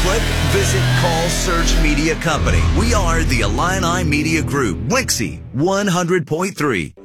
click, visit Call Search Media Company. We are the Illini Media Group, Wixie 100.3.